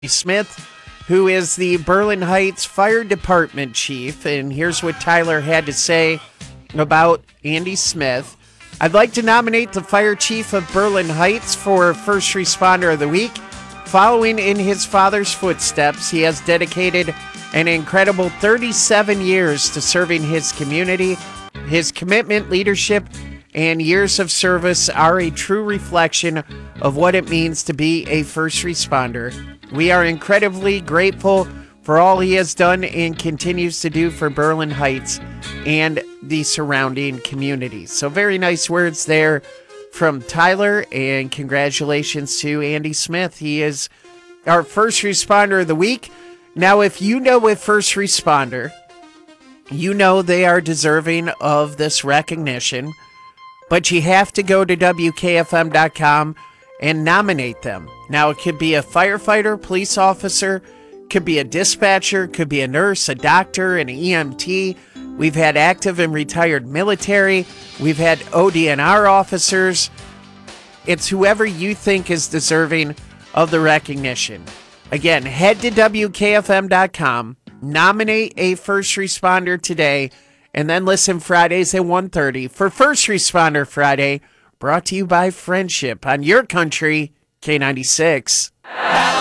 Smith, who is the Berlin Heights Fire Department Chief, and here's what Tyler had to say about Andy Smith. I'd like to nominate the Fire Chief of Berlin Heights for First Responder of the Week. Following in his father's footsteps, he has dedicated an incredible 37 years to serving his community. His commitment, leadership, and years of service are a true reflection of what it means to be a first responder. We are incredibly grateful for all he has done and continues to do for Berlin Heights and the surrounding communities. So very nice words there from Tyler, and congratulations to Andy Smith. He is our First Responder of the Week. Now, if you know a first responder, you know they are deserving of this recognition, but you have to go to WKFM.com and nominate them. Now, it could be a firefighter, police officer, could be a dispatcher, could be a nurse, a doctor, an EMT. We've had active and retired military. We've had ODNR officers. It's whoever you think is deserving of the recognition. Again, head to WKFM.com, nominate a first responder today, and then listen Fridays at 1:30 for First Responder Friday, brought to you by Friendship on your country, K96.